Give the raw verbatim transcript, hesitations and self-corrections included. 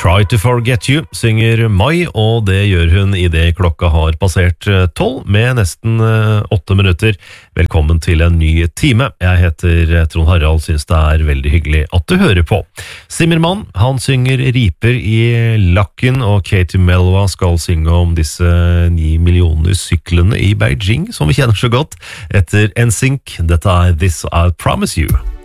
Try to Forget You synger Mai, og det gjør hun i det klokka har passert tolv med nesten åtte minutter. Velkommen til en ny time. Jeg heter Trond Harald, synes det er veldig hyggelig at du hører på. Zimmermann, han synger Riper i lakken, og Katie Melua skal synge om disse ni millioner syklene i Beijing, som vi kjenner så godt, etter N Sync. Dette er This I'll Promise You.